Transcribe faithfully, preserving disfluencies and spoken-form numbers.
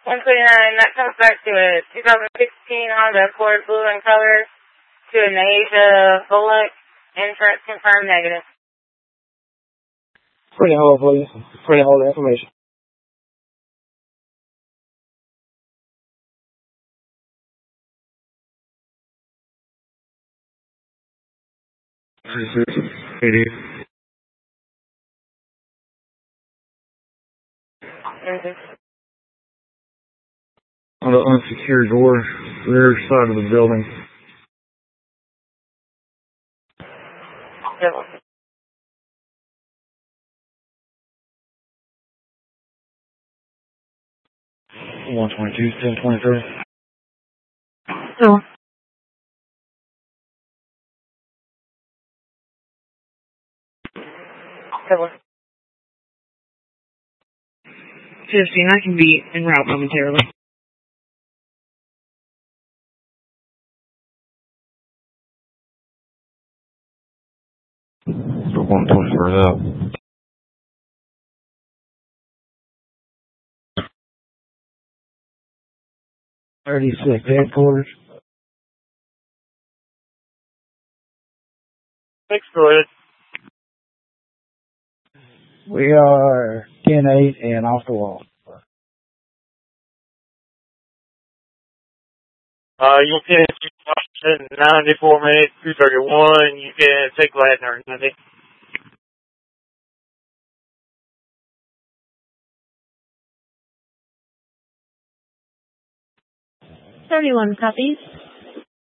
one twenty-nine, that comes back to a two thousand sixteen Honda Accord blue in color to an Asia Volek. Insurance confirmed negative. Pretty hold, please. Pretty hold the information. eighty. Mm-hmm. On the unsecured door, rear side of the building. Yep. one twenty-two, ten twenty-three. So. fifteen, I can be en route momentarily. So one twenty-three out. thirty-six, headquarters. Excluded. We are ten eight and off the wall. Uh, you can ninety-four minutes, two thirty-one. You can take Ladner, ninety. thirty-one copies.